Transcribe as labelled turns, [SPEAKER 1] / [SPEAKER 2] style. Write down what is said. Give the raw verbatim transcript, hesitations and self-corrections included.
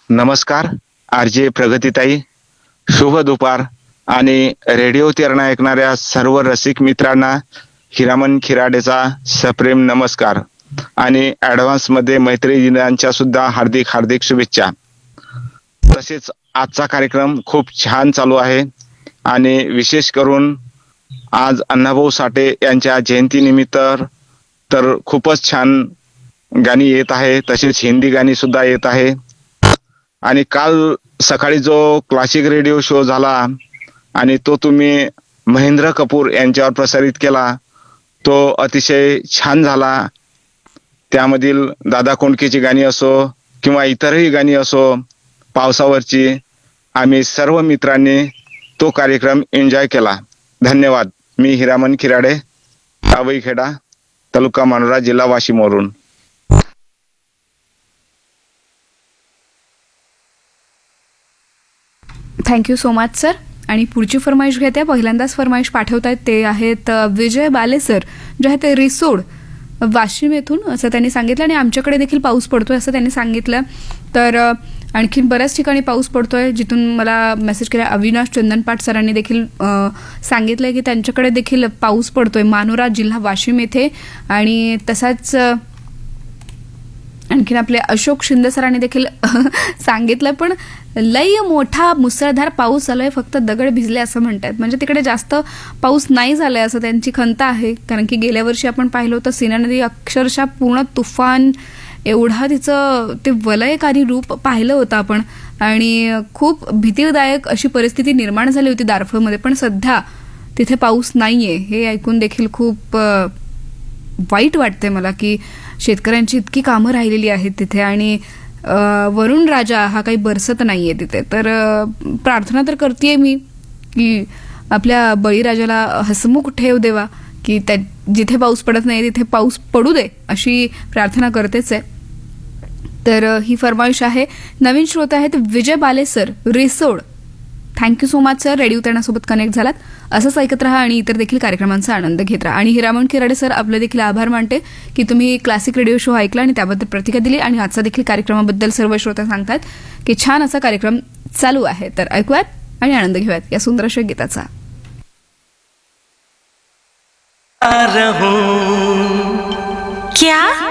[SPEAKER 1] नमस्कार. R J प्रगतीताई, शुभ दुपार आणि रेडिओ तेरणा ऐकणाऱ्या सर्व रसिक मित्रांना हिरामन खिराडेचा सप्रेम नमस्कार आणि ऍडव्हान्स मध्ये मैत्री दिनांच्या सुद्धा हार्दिक हार्दिक शुभेच्छा. तसेच आजचा कार्यक्रम खूप छान चालू आहे आणि विशेष करून आज अण्णाभाऊ साठे यांच्या जयंतीनिमित्त तर खूपच छान गाणी येत आहे, तसेच हिंदी गाणी सुद्धा येत आहे. आणि काल सकाळी जो क्लासिक रेडिओ शो झाला आणि तो तुम्ही महेंद्र कपूर यांच्यावर प्रसारित केला, तो अतिशय छान झाला. त्यामधील दादा कोंडकेची गाणी असो किंवा इतरही गाणी असो, पावसावरची, आम्ही सर्व मित्रांनी तो कार्यक्रम एन्जॉय केला. धन्यवाद. मी हिरामन खिराडे, आवईखेडा, तालुका मानोरा, जिल्हा वाशिमवरून.
[SPEAKER 2] Thank you so much sir. आणि पुढची फरमाईश घेते. पहिल्यांदाच फरमाईश पाठवतायत ते आहेत विजय बाले सर, जे आहेत ते रिसोड वाशिम येथून, असं त्यांनी सांगितलं. आणि आमच्याकडे देखील पाऊस पडतोय असं त्यांनी सांगितलं. तर आणखीन बऱ्याच ठिकाणी पाऊस पडतोय, जिथून मला मेसेज केला अविनाश चंदनपाट सरांनी देखील सांगितलंय की त्यांच्याकडे देखील पाऊस पडतोय मानोरा जिल्हा वाशिम येथे. आणि तसाच आणखीन आपले अशोक शिंदे सरांनी देखील सांगितलं, पण लई मोठा मुसळधार पाऊस झालाय, फक्त दगड भिजले असं म्हणतात. म्हणजे तिकडे जास्त पाऊस नाही झालाय असं त्यांची खंत आहे. कारण की गेल्या वर्षी आपण पाहिलं होतं सीना नदी अक्षरशः पूर्ण तुफान एवढा तिचं ते वलयकारी रूप पाहिलं होतं आपण, आणि खूप भीतीदायक अशी परिस्थिती निर्माण झाली होती दारफळमध्ये. पण सध्या तिथे पाऊस नाहीये हे ऐकून देखील खूप वाईट वाटतंय मला की शेतकऱ्यांची इतकी कामं राहिलेली आहेत तिथे, आणि वरुण राजा हा काही बरसत नाहीये तिथे. तर प्रार्थना तर करतेय मी की आपल्या बळीराजाला हसमुख ठेव देवा, की त्या जिथे पाऊस पडत नाही तिथे पाऊस पडू दे, अशी प्रार्थना करतेच आहे. तर ही फरमाईश आहे. नवीन श्रोते आहेत विजय बाले sir, Risod. Thank you so much sir, radio तेरणासोबत connect झालात. असंच ऐकत राहा आणि इतर देखील कार्यक्रमांचा आनंद घेत राहा. आणि हिरामन खिराडे सर, आपले देखील आभार मानते की तुम्ही क्लासिक रेडिओ शो ऐकला आणि त्याबद्दल प्रतिक्रिया दिली. आणि आजचा देखील कार्यक्रमाबद्दल सर्व श्रोते सांगतात की छान असा कार्यक्रम चालू आहे. तर ऐकूयात आणि आनंद घेऊयात या सुंदर गीताचा.
[SPEAKER 3] क्या